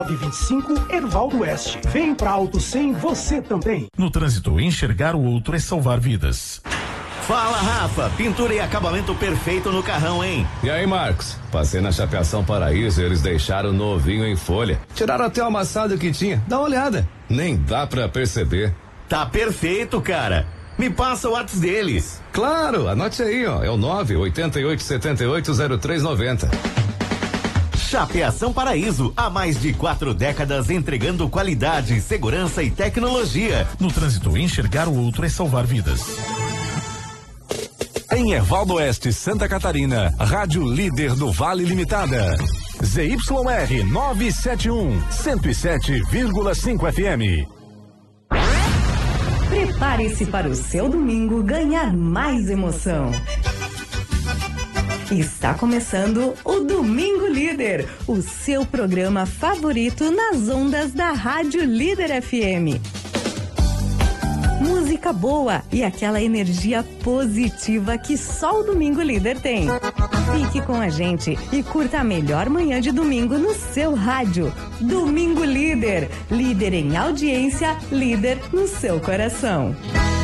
25 Ervaldo Oeste. Vem pra Auto 100 você também. No trânsito, enxergar o outro é salvar vidas. Fala, Rafa, pintura e acabamento perfeito no carrão, hein? E aí, Marcos? Passei na Chapeação Paraíso e eles deixaram novinho em folha. Tiraram até o amassado que tinha. Dá uma olhada. Nem dá pra perceber. Tá perfeito, cara. Me passa o WhatsApp deles. Claro, anote aí, ó. É o 988780390. Chapeação Paraíso, há mais de 4 décadas entregando qualidade, segurança e tecnologia. No trânsito, enxergar o outro é salvar vidas. Em Ervaldo Oeste, Santa Catarina, Rádio Líder do Vale Limitada. ZYR 971, 107,5 FM. Prepare-se para o seu domingo ganhar mais emoção. Está começando o Domingo Líder, o seu programa favorito nas ondas da Rádio Líder FM. Música boa e aquela energia positiva que só o Domingo Líder tem. Fique com a gente e curta a melhor manhã de domingo no seu rádio. Domingo Líder, líder em audiência, líder no seu coração.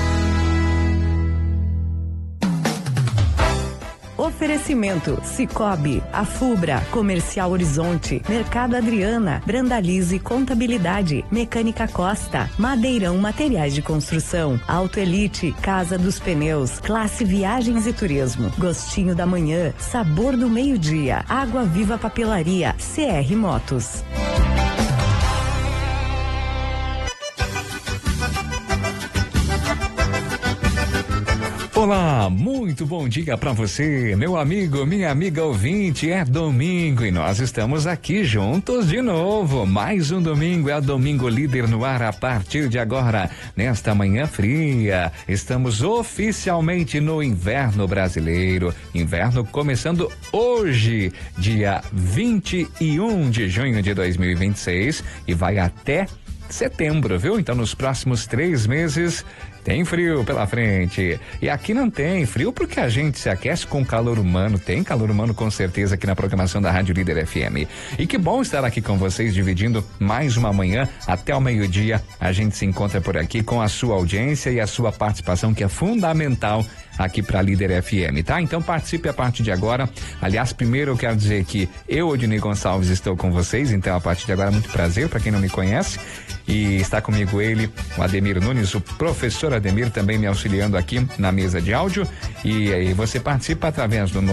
Oferecimento: Cicobi, Afubra, Comercial Horizonte, Mercado Adriana, Brandalize Contabilidade, Mecânica Costa, Madeirão Materiais de Construção, Auto Elite, Casa dos Pneus, Classe Viagens e Turismo, Gostinho da Manhã, Sabor do Meio-Dia, Água Viva Papelaria, CR Motos. Olá, muito bom dia para você, meu amigo, minha amiga ouvinte. É domingo e nós estamos aqui juntos de novo. Mais um domingo, é o Domingo Líder no ar a partir de agora. Nesta manhã fria, estamos oficialmente no inverno brasileiro. Inverno começando hoje, dia 21 de junho de 2026 e vai até setembro, viu? Então, nos próximos 3 meses tem frio pela frente. E aqui não tem frio porque a gente se aquece com calor humano. Tem calor humano com certeza aqui na programação da Rádio Líder FM. E que bom estar aqui com vocês, dividindo mais uma manhã até o meio-dia. A gente se encontra por aqui com a sua audiência e a sua participação, que é fundamental aqui para Líder FM, tá? Então participe a partir de agora. Aliás, primeiro eu quero dizer que eu, Odinei Gonçalves, estou com vocês, então a partir de agora é muito prazer para quem não me conhece. E está comigo ele, o Ademir Nunes, o professor Ademir, também me auxiliando aqui na mesa de áudio. E aí você participa através do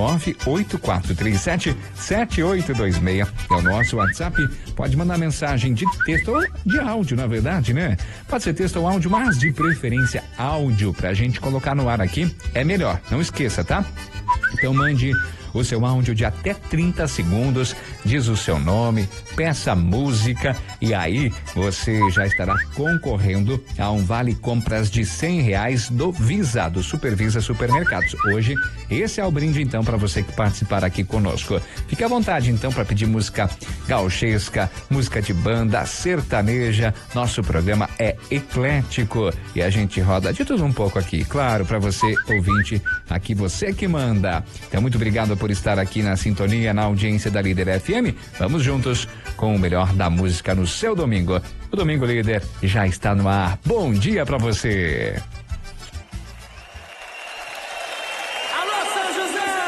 98437-7826. É o nosso WhatsApp. Pode mandar mensagem de texto ou de áudio, na verdade, né? Pode ser texto ou áudio, mas de preferência áudio, pra gente colocar no ar aqui. É melhor, não esqueça, tá? Então mande o seu áudio de até 30 segundos, diz o seu nome, peça música e aí você já estará concorrendo a um vale compras de R$100 do Visa, do Supervisa Supermercados. Hoje, esse é o brinde então para você que participar aqui conosco. Fique à vontade então para pedir música gauchesca, música de banda, sertaneja. Nosso programa é eclético e a gente roda de tudo um pouco aqui. Claro, para você ouvinte, aqui você que manda. Então muito obrigado por estar aqui na sintonia, na audiência da Líder FM. Vamos juntos com o melhor da música no seu domingo. O Domingo Líder já está no ar. Bom dia para você.